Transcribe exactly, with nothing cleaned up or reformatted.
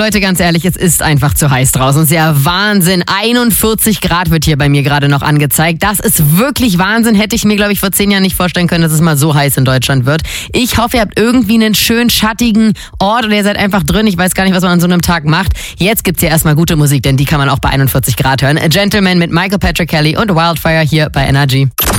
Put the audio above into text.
Leute, ganz ehrlich, es ist einfach zu heiß draußen. Es ist ja Wahnsinn. einundvierzig Grad wird hier bei mir gerade noch angezeigt. Das ist wirklich Wahnsinn. Hätte ich mir, glaube ich, vor zehn Jahren nicht vorstellen können, dass es mal so heiß in Deutschland wird. Ich hoffe, ihr habt irgendwie einen schönen, schattigen Ort oder ihr seid einfach drin. Ich weiß gar nicht, was man an so einem Tag macht. Jetzt gibt's hier erstmal gute Musik, denn die kann man auch bei einundvierzig Grad hören. A Gentleman mit Michael Patrick Kelly und Wildfire hier bei Energy.